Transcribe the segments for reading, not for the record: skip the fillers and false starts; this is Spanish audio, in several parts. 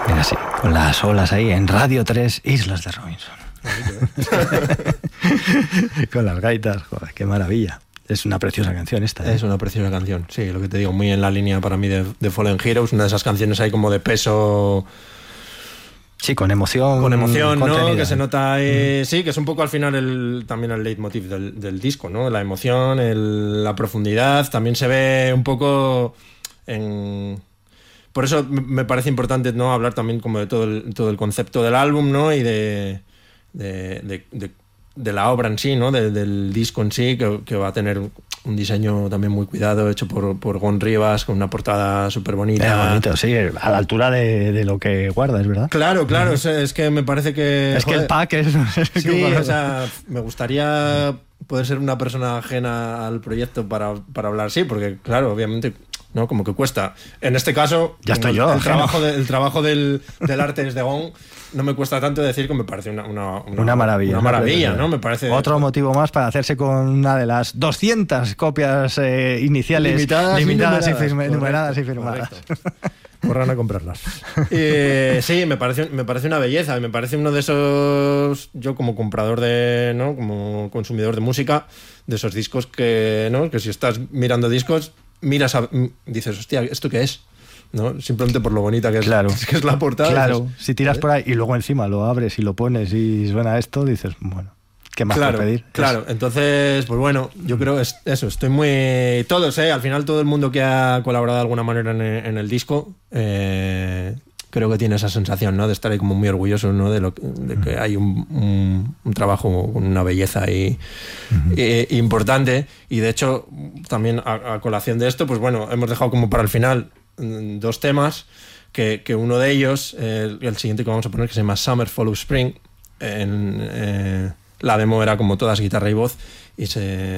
Mira, sí, con las olas ahí en Radio 3, Islas de Robinson. Con las gaitas, joder, qué maravilla. Es una preciosa canción esta, ¿eh? Es una preciosa canción, sí, lo que te digo, muy en la línea para mí de Fallen Heroes, una de esas canciones ahí como de peso... Sí, con emoción. Con emoción, contenida, ¿no? Que se nota... sí, que es un poco al final también el leitmotiv del disco, ¿no? La emoción, la profundidad, también se ve un poco en... Por eso me parece importante, ¿no? Hablar también como de todo el concepto del álbum, ¿no? Y de la obra en sí, ¿no? Del disco en sí, que va a tener un diseño también muy cuidado, hecho por Gon Rivas, con una portada súper bonita. Bonito, sí, a la altura de lo que guarda, es verdad. Claro, es que me parece que... Es joder, que el pack es... Sí, o sea, me gustaría poder ser una persona ajena al proyecto para hablar así, porque claro, obviamente... ¿no? Como que cuesta. En este caso, ya estoy yo. El trabajo del arte es de Gon. No me cuesta tanto decir que me parece una maravilla. Una maravilla, ¿no? Me parece otro motivo más para hacerse con una de las 200 copias iniciales limitadas y numeradas y firmadas. Corran a comprarlas. Sí, me parece una belleza. Me parece uno de esos, yo como comprador ¿no? Como consumidor de música, de esos discos que, ¿no? Que si estás mirando discos, dices, hostia, ¿esto qué es? ¿No? Simplemente por lo bonita que es, claro, que es la portada. Claro, dices, si tiras por ahí y luego encima lo abres y lo pones y suena esto, dices, bueno, ¿qué más puedo pedir? Claro, entonces, pues bueno, yo creo que eso, estoy muy... Todos, al final todo el mundo que ha colaborado de alguna manera en el disco, creo que tiene esa sensación, ¿no? De estar ahí como muy orgulloso, ¿no? De que hay un trabajo con una belleza ahí importante. Y de hecho, también a colación de esto, pues bueno, hemos dejado como para el final 2 temas, que uno de ellos, el siguiente que vamos a poner, que se llama Summer Follow Spring, la demo era como todas guitarra y voz, y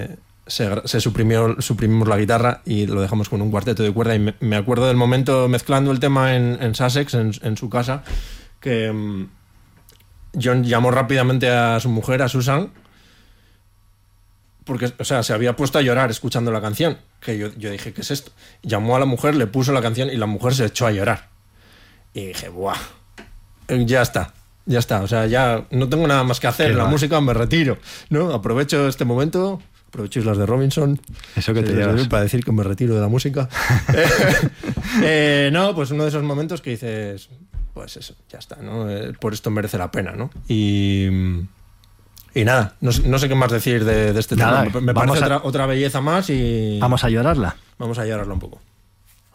suprimimos la guitarra y lo dejamos con un cuarteto de cuerda. Y me acuerdo del momento mezclando el tema en Sussex, en su casa, que John llamó rápidamente a su mujer, a Susan, porque, o sea, se había puesto a llorar escuchando la canción, que yo dije, ¿qué es esto? Llamó a la mujer, le puso la canción y la mujer se echó a llorar. Y dije, ¡buah! Ya está, o sea, ya no tengo nada más que hacer en la música, me retiro, ¿no? Aprovecho este momento, aprovecho Islas de Robinson, eso que te llevas, para decir que me retiro de la música. No, pues uno de esos momentos que dices, pues eso, ya está, ¿no? Por esto merece la pena, ¿no? Y nada, no sé qué más decir de este tema. Me parece otra belleza más y... Vamos a llorarla. Vamos a llorarla un poco.